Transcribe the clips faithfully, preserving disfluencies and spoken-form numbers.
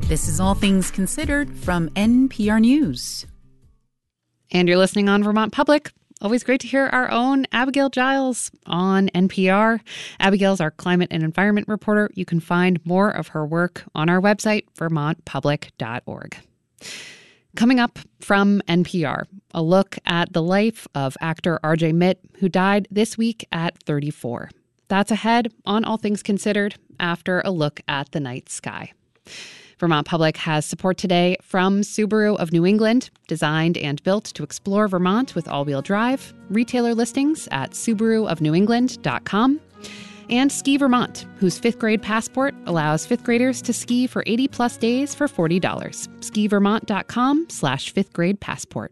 This is All Things Considered from N P R News. And you're listening on Vermont Public. Always great to hear our own Abigail Giles on N P R. Abigail's our climate and environment reporter. You can find more of her work on our website, vermont public dot org. Coming up from N P R, a look at the life of actor R J Mitte, who died this week at thirty-four. That's ahead on All Things Considered after a look at the night sky. Vermont Public has support today from Subaru of New England, designed and built to explore Vermont with all-wheel drive. Retailer listings at subaru of new england dot com. And Ski Vermont, whose fifth grade passport allows fifth graders to ski for eighty plus days for forty dollars. ski vermont dot com slash fifth grade passport.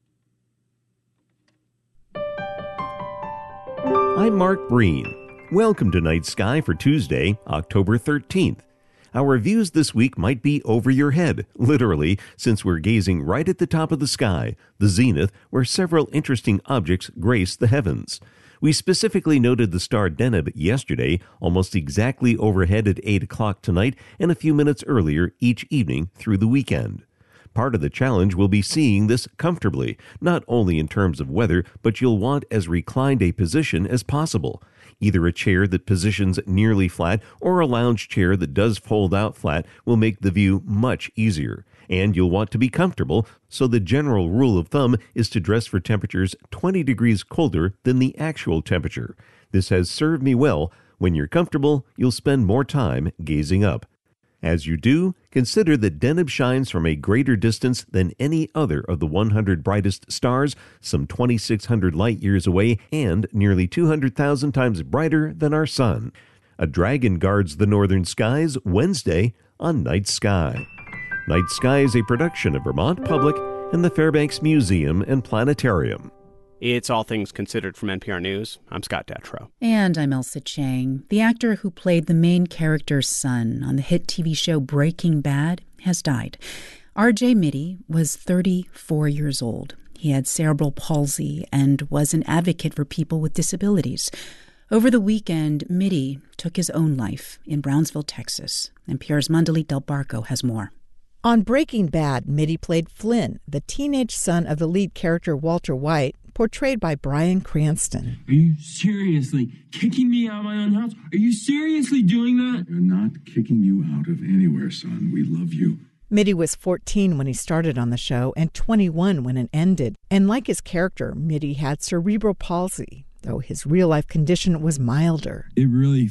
I'm Mark Breen. Welcome to Night Sky for Tuesday, October thirteenth. Our views this week might be over your head, literally, since we're gazing right at the top of the sky, the zenith, where several interesting objects grace the heavens. We specifically noted the star Deneb yesterday, almost exactly overhead at eight o'clock tonight and a few minutes earlier each evening through the weekend. Part of the challenge will be seeing this comfortably, not only in terms of weather, but you'll want as reclined a position as possible. Either a chair that positions nearly flat or a lounge chair that does fold out flat will make the view much easier. And you'll want to be comfortable, so the general rule of thumb is to dress for temperatures twenty degrees colder than the actual temperature. This has served me well. When you're comfortable, you'll spend more time gazing up. As you do, consider that Deneb shines from a greater distance than any other of the one hundred brightest stars, some twenty-six hundred light-years away and nearly two hundred thousand times brighter than our sun. A dragon guards the northern skies Wednesday on Night Sky. Night Sky is a production of Vermont Public and the Fairbanks Museum and Planetarium. It's All Things Considered from N P R News. I'm Scott Detrow. And I'm Elsa Chang. The actor who played the main character's son on the hit T V show Breaking Bad has died. R J Mitte was thirty-four years old. He had cerebral palsy and was an advocate for people with disabilities. Over the weekend, Mitte took his own life in Brownsville, Texas. N P R's Mandalit Del Barco has more. On Breaking Bad, Mitte played Flynn, the teenage son of the lead character Walter White, portrayed by Bryan Cranston. Are you seriously kicking me out of my own house? Are you seriously doing that? We're not kicking you out of anywhere, son. We love you. Mitte was fourteen when he started on the show and twenty-one when it ended. And like his character, Mitte had cerebral palsy, though his real-life condition was milder. It really